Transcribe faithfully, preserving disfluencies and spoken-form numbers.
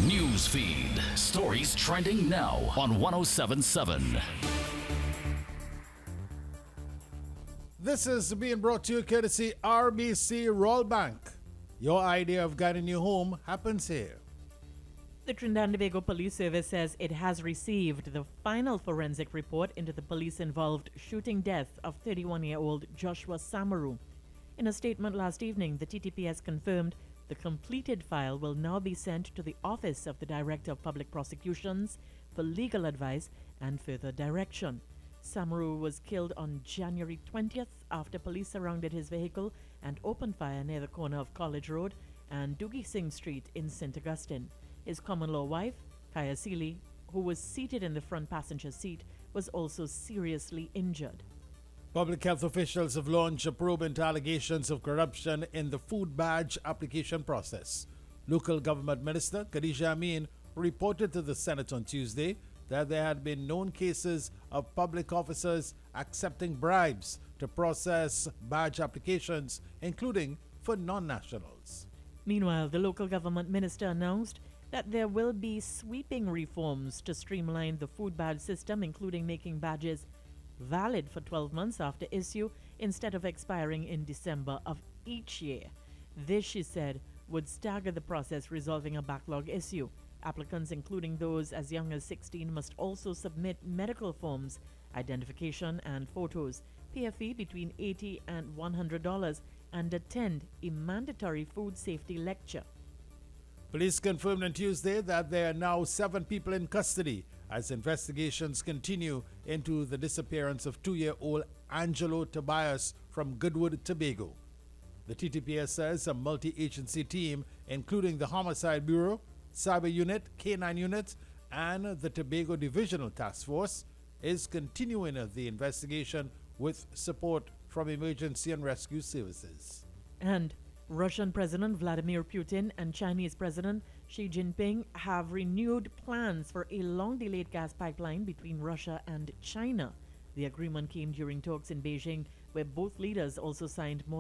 News feed. Stories trending now on one oh seven point seven. This is being brought to you courtesy R B C Royal Bank. Your idea of getting a new home happens here. The Trinidad and Tobago Police Service says it has received the final forensic report into the police-involved shooting death of thirty-one-year-old Joshua Samaru. In a statement last evening, the T T P S confirmed the completed file will now be sent to the Office of the Director of Public Prosecutions for legal advice and further direction. Samaru was killed on January twentieth after police surrounded his vehicle and opened fire near the corner of College Road and Doogie Singh Street in Saint Augustine. His common-law wife, Kaya Seeley, who was seated in the front passenger seat, was also seriously injured. Public health officials have launched a probe into allegations of corruption in the food badge application process. Local government minister Khadija Amin reported to the Senate on Tuesday that there had been known cases of public officers accepting bribes to process badge applications, including for non-nationals. Meanwhile, the local government minister announced that there will be sweeping reforms to streamline the food badge system, including making badges valid for twelve months after issue instead of expiring in December of each year. This, she said, would stagger the process, resolving a backlog issue. Applicants, including those as young as sixteen, must also submit medical forms, identification and photos, pay a fee between eighty dollars and one hundred dollars, and attend a mandatory food safety lecture. Police confirmed on Tuesday that there are now seven people in custody as investigations continue into the disappearance of two-year-old Angelo Tobias from Goodwood, Tobago. The T T P S says a multi-agency team, including the Homicide Bureau, Cyber Unit, K nine Unit, and the Tobago Divisional Task Force, is continuing the investigation with support from emergency and rescue services. And Russian President Vladimir Putin and Chinese President Xi Jinping have renewed plans for a long-delayed gas pipeline between Russia and China. The agreement came during talks in Beijing, where both leaders also signed more